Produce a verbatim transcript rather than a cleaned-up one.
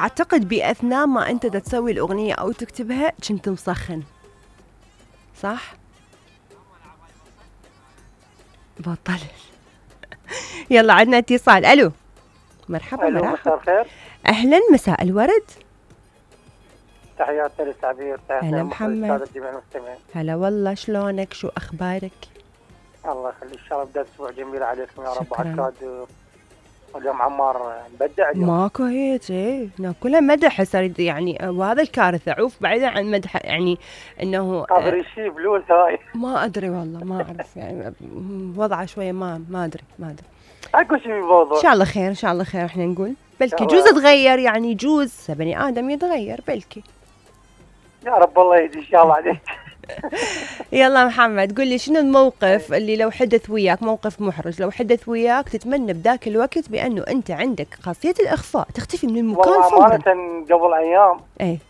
أعتقد بأثناء ما أنت تسوي الأغنية أو تكتبها كنت مسخن، صح؟ بطل. يلا عندنا اتصال. ألو، مرحبا. ألو، مرحبا. مساء الخير. أهلا، مساء الورد. تحياتي للتعبير. هلا محمد. المستمعين. هلا والله، شلونك؟ شو أخبارك؟ الله يخليك، إن شاء الله بدأ أسبوع جميل عليكم يا رب. شكراً. عكاد واليوم عمار مبدع اليوم. ماكو هيك، ايه ناكلها مدح هسه يعني، وهذا الكارثة. عوف بعيدا عن مدح يعني انه قادر يشيل فلوس هاي. ما ادري والله، ما اعرف يعني وضعه شوية، ما ما ادري ما ادري. اكو شيء بالموضوع. ان شاء الله خير، ان شاء الله خير. احنا نقول بلكي الله جوز خير. تغير، يعني جوز بني ادم يتغير بلكي. يا رب الله يهدي ان شاء الله عليك. يلا محمد، قل لي شنو الموقف اللي لو حدث وياك، موقف محرج لو حدث وياك تتمنى بذاك الوقت بأنه أنت عندك خاصية الإخفاء، تختفي من المكان والله فورا. أمانة قبل أيام ايه